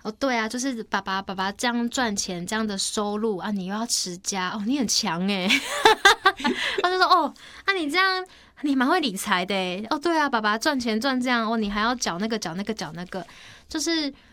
哦，对啊，就是爸爸这样赚钱，这样的收入啊，你又要持家哦，你很强哎。他就说哦，你这样你蛮会理财的哎。哦，对啊，爸爸赚钱赚这样哦，你还要缴那个，就是